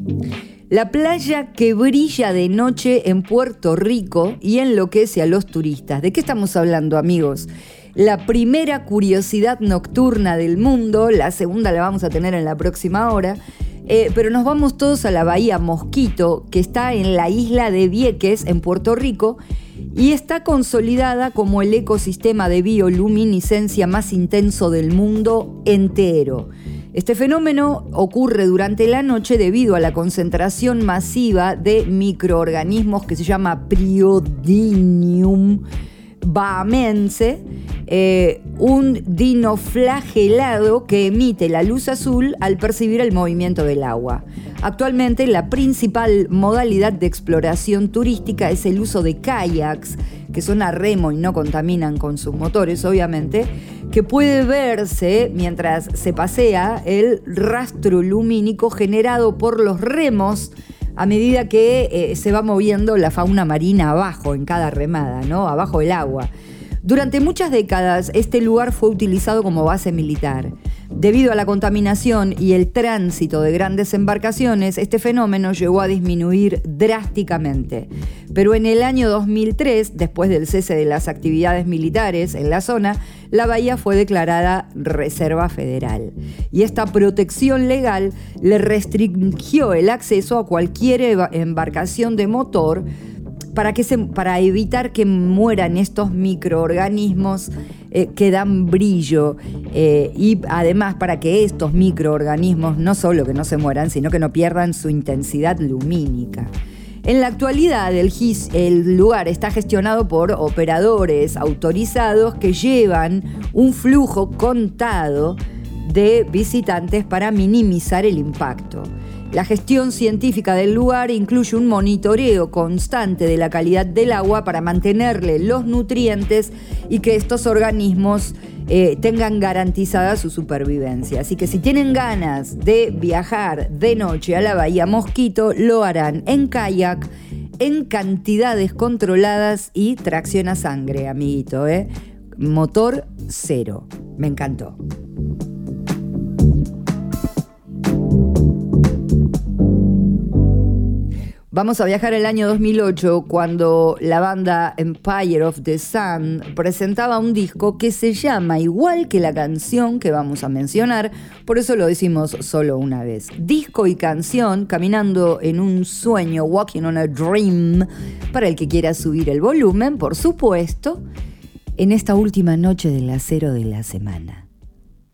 La playa que brilla de noche en Puerto Rico y enloquece a los turistas. ¿De qué estamos hablando, amigos? La primera curiosidad nocturna del mundo, la segunda la vamos a tener en la próxima hora, pero nos vamos todos a la bahía Mosquito, que está en la isla de Vieques, en Puerto Rico, y está consolidada como el ecosistema de bioluminiscencia más intenso del mundo entero. Este fenómeno ocurre durante la noche debido a la concentración masiva de microorganismos que se llama Priodinium bahamense, un dinoflagelado que emite la luz azul al percibir el movimiento del agua. Actualmente la principal modalidad de exploración turística es el uso de kayaks, que son a remo y no contaminan con sus motores, obviamente, que puede verse mientras se pasea el rastro lumínico generado por los remos a medida que se va moviendo la fauna marina abajo en cada remada, ¿no? Abajo del agua. Durante muchas décadas, este lugar fue utilizado como base militar. Debido a la contaminación y el tránsito de grandes embarcaciones, este fenómeno llegó a disminuir drásticamente. Pero en el año 2003, después del cese de las actividades militares en la zona, la bahía fue declarada Reserva Federal. Y esta protección legal le restringió el acceso a cualquier embarcación de motor para evitar que mueran estos microorganismos que dan brillo y además para que estos microorganismos no solo que no se mueran, sino que no pierdan su intensidad lumínica. En la actualidad, el lugar está gestionado por operadores autorizados que llevan un flujo contado de visitantes para minimizar el impacto. La gestión científica del lugar incluye un monitoreo constante de la calidad del agua para mantenerle los nutrientes y que estos organismos tengan garantizada su supervivencia. Así que si tienen ganas de viajar de noche a la bahía Mosquito, lo harán en kayak, en cantidades controladas y tracción a sangre, amiguito, Motor cero. Me encantó. Vamos a viajar al año 2008, cuando la banda Empire of the Sun presentaba un disco que se llama igual que la canción que vamos a mencionar, por eso lo decimos solo una vez. Disco y canción, caminando en un sueño, walking on a dream, para el que quiera subir el volumen, por supuesto, en esta última noche del acero de la semana.